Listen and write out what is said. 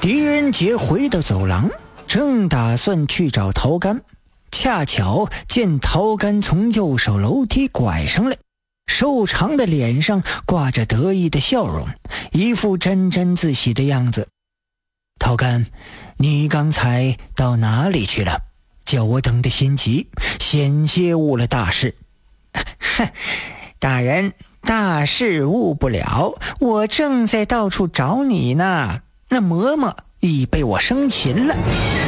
狄仁杰回到走廊，正打算去找陶干，恰巧见陶干从右手楼梯拐上来，瘦长的脸上挂着得意的笑容，一副沾沾自喜的样子。陶干，你刚才到哪里去了？叫我等得心急，险些误了大事。 哼，大人，大事误不了，我正在到处找你呢。那嬷嬷已被我生擒了。